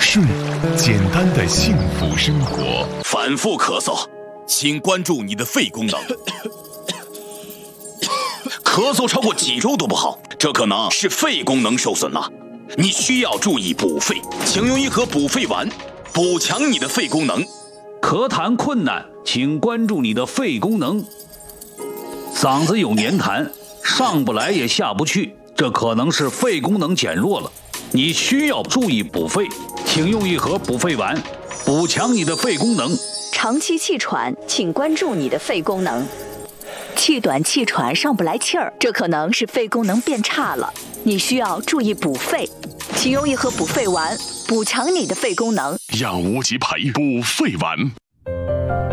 睡，简单的幸福生活。 反复咳嗽，请关注你的肺功能。咳嗽超过几周都不好，这可能是肺功能受损了。你需要注意补肺，请用一盒补肺丸，补强你的肺功能。 咳痰困难，请关注你的肺功能。嗓子有黏痰，上不来也下不去，这可能是肺功能减弱了。你需要注意补肺，请用一盒补肺丸，补强你的肺功能。 长期气喘，请关注你的肺功能。气短气喘上不来气儿，这可能是肺功能变差了，你需要注意补肺，请用一盒补肺丸，补强你的肺功能。 让无极牌补肺丸。